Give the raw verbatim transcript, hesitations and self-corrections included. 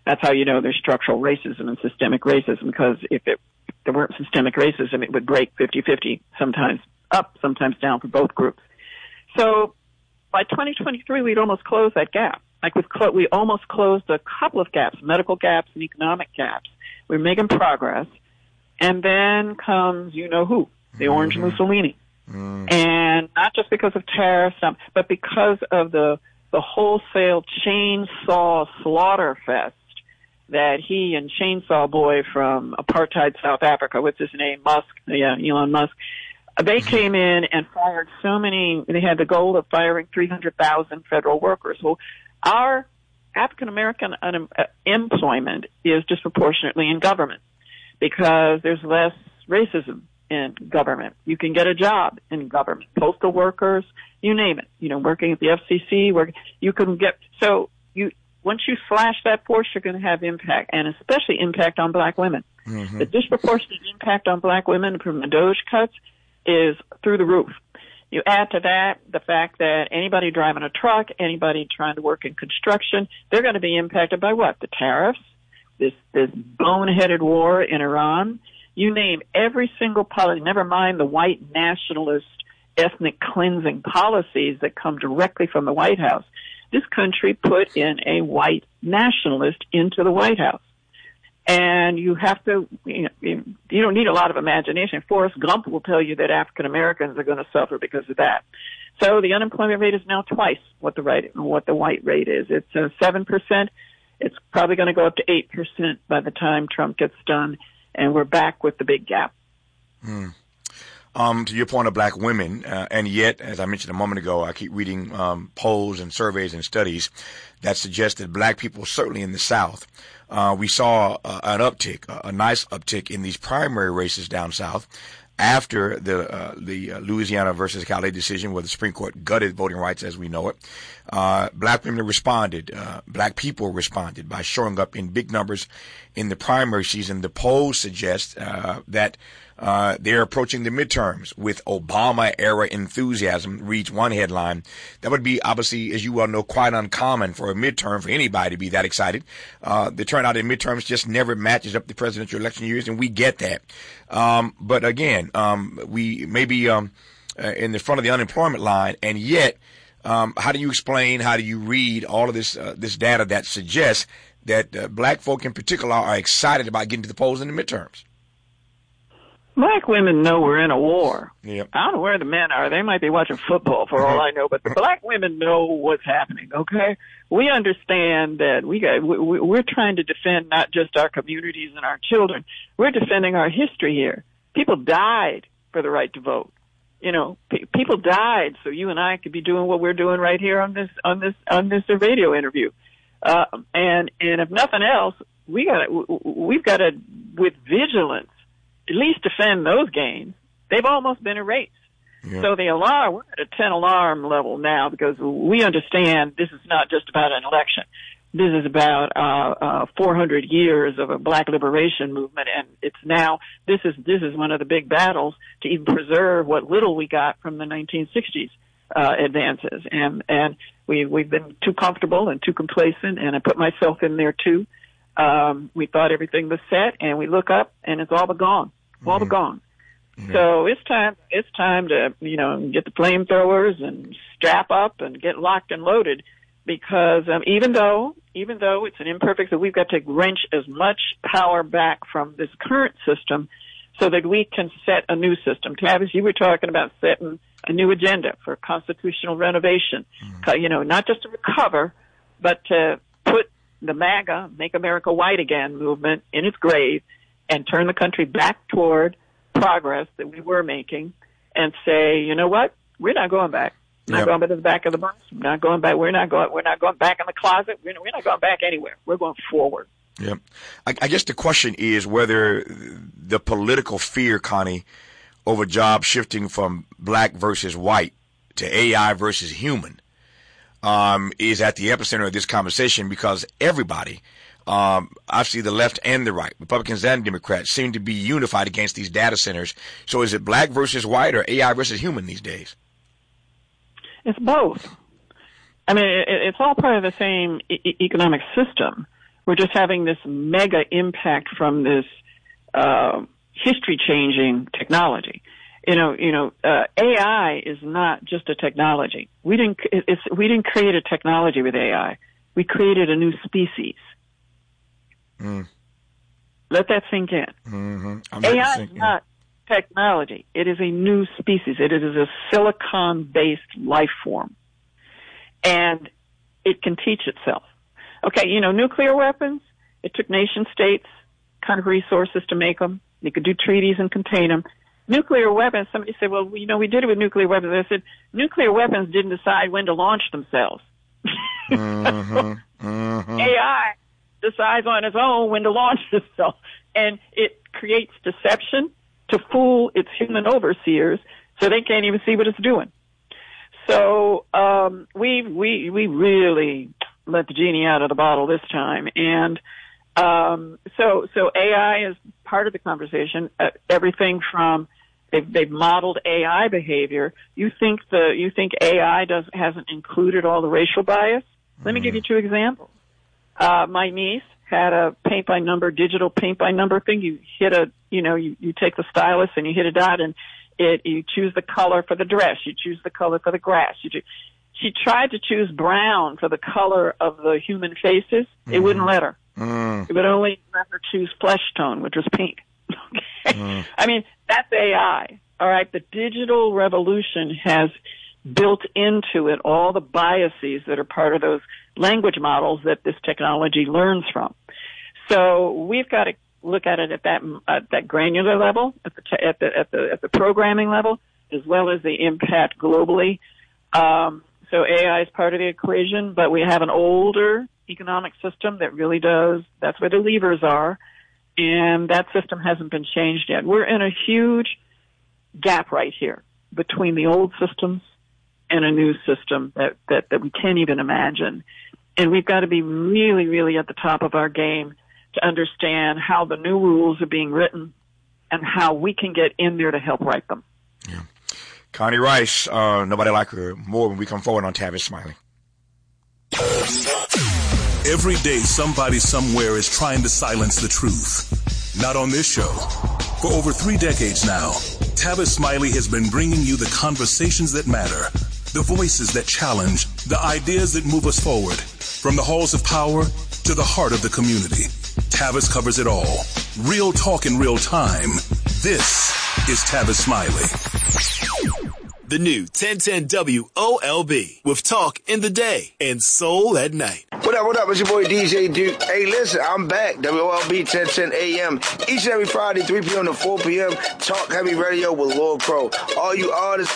That's how you know there's structural racism and systemic racism, because if, it, if there weren't systemic racism, it would break fifty-fifty, sometimes up, sometimes down for both groups. So by twenty twenty-three, we'd almost closed that gap. Like we've clo- we almost closed a couple of gaps, medical gaps and economic gaps. We're making progress. And then comes you-know-who, the mm-hmm. Orange Mussolini. Mm. And not just because of tariffs, um, but because of the the wholesale chainsaw slaughter fest that he and Chainsaw Boy from apartheid South Africa, what's his name, Musk, yeah, Elon Musk, they came in and fired so many, they had the goal of firing three hundred thousand federal workers. Well, our African-American unemployment is disproportionately in government because there's less racism in government. You can get a job in government. Postal workers, you name it. You know, working at the F C C, work, you can get, so you, once you slash that force, you're going to have impact, and especially impact on black women. Mm-hmm. The disproportionate impact on black women from the DOGE cuts is through the roof. You add to that the fact that anybody driving a truck, anybody trying to work in construction, they're going to be impacted by what? The tariffs, this, this boneheaded war in Iran. You name every single policy, never mind the white nationalist ethnic cleansing policies that come directly from the White House. This country put in a white nationalist into the White House. And you have to, you know, you don't need a lot of imagination. Forrest Gump will tell you that African Americans are going to suffer because of that. So the unemployment rate is now twice what the right, what the white rate is. It's uh, seven percent. It's probably going to go up to eight percent by the time Trump gets done. And we're back with the big gap. Hmm. Um, to your point of black women, uh, and yet, as I mentioned a moment ago, I keep reading um, polls and surveys and studies that suggest that black people, certainly in the South, uh, we saw uh, an uptick, a nice uptick in these primary races down South after the uh, the uh, Louisiana versus Calais decision, where the Supreme Court gutted voting rights as we know it. Uh, black women responded, uh, black people responded by showing up in big numbers in the primary season. The polls suggest uh, that uh, they're approaching the midterms with Obama-era enthusiasm, reads one headline. That would be, obviously, as you well know, quite uncommon for a midterm for anybody to be that excited. Uh, the turnout in midterms just never matches up the presidential election years, and we get that. Um, but again, um, we may be um, uh, in the front of the unemployment line, and yet, um, how do you explain, how do you read all of this uh, this data that suggests that uh, black folk in particular are excited about getting to the polls in the midterms? Black women know we're in a war. Yep. I don't know where the men are. They might be watching football for all I know, but the black women know what's happening, okay? We understand that we got, we, we're trying to defend not just our communities and our children. We're defending our history here. People died for the right to vote. You know, pe- people died so you and I could be doing what we're doing right here on this, on this, on this radio interview. Uh, and, and if nothing else, we got we've got to, with vigilance, at least defend those gains. They've almost been erased. Yeah. So the alarm, we're at a ten alarm level now because we understand this is not just about an election. This is about uh, uh, four hundred years of a black liberation movement, and it's now, this is this is one of the big battles to even preserve what little we got from the nineteen sixties uh, advances. And, and we, we've been too comfortable and too complacent, and I put myself in there too. Um, we thought everything was set, and we look up, and it's all but gone. All but gone. Mm-hmm. So it's time, it's time to, you know, get the flamethrowers and strap up and get locked and loaded because, um, even though, even though it's an imperfect, that we've got to wrench as much power back from this current system so that we can set a new system. Tavis, you were talking about setting a new agenda for constitutional renovation, mm-hmm. you know, not just to recover, but to put the MAGA, Make America White Again movement in its grave and turn the country back toward progress that we were making and say, you know what? We're not going back. We're not yep. going back to the back of the bus. We're not going back. We're not going, we're not going back in the closet. We're, we're not going back anywhere. We're going forward. Yeah. I, I guess the question is whether the political fear, Connie, over jobs shifting from black versus white to A I versus human, um, is at the epicenter of this conversation because everybody, Um, I see the left and the right, Republicans and Democrats, seem to be unified against these data centers. So is it black versus white or A I versus human these days? It's both. I mean, it, it's all part of the same e- economic system. We're just having this mega impact from this uh, history-changing technology. You know, you know, uh, A I is not just a technology. We didn't, it's, we didn't create a technology with A I. We created a new species. Mm. Let that sink in. Mm-hmm. A I is not technology. It is a new species. It is a silicon-based life form. And it can teach itself. Okay, you know, nuclear weapons, it took nation states kind of resources to make them. They could do treaties and contain them. Nuclear weapons, somebody said, well, you know, we did it with nuclear weapons. I said, nuclear weapons didn't decide when to launch themselves. Mm-hmm. Mm-hmm. A I decides on its own when to launch itself. And it creates deception to fool its human overseers so they can't even see what it's doing. So um, we we we really let the genie out of the bottle this time. And um, so so A I is part of the conversation. Uh, everything from they've, they've modeled A I behavior. You think the you think A I does hasn't included all the racial bias? Let me give you two examples. Uh, my niece had a paint by number, digital paint by number thing. You hit a, you know, you, you take the stylus and you hit a dot and it, you choose the color for the dress. You choose the color for the grass. You choose, she tried to choose brown for the color of the human faces. Mm-hmm. It wouldn't let her. Mm. It would only let her choose flesh tone, which was pink. Okay. Mm. I mean, that's A I. All right. The digital revolution has built into it all the biases that are part of those language models that this technology learns from. So we've got to look at it at that at that granular level, at the at the at the at the programming level, as well as the impact globally. Um, so A I is part of the equation, but we have an older economic system that really does. That's where the levers are, and that system hasn't been changed yet. We're in a huge gap right here between the old systems and a new system that, that, that we can't even imagine. And we've got to be really, really at the top of our game to understand how the new rules are being written and how we can get in there to help write them. Yeah. Connie Rice, uh, nobody like her more when we come forward on Tavis Smiley. Every day somebody somewhere is trying to silence the truth. Not on this show. For over three decades now, Tavis Smiley has been bringing you the conversations that matter, the voices that challenge, the ideas that move us forward. From the halls of power to the heart of the community, Tavis covers it all. Real talk in real time. This is Tavis Smiley. The new ten ten W O L B with talk in the day and soul at night. What up, what up? It's your boy D J Duke. Hey, listen, I'm back. W O L B ten ten A M. Each and every Friday, three p.m. to four p.m. Talk Heavy Radio with Lord Crow. All you artists,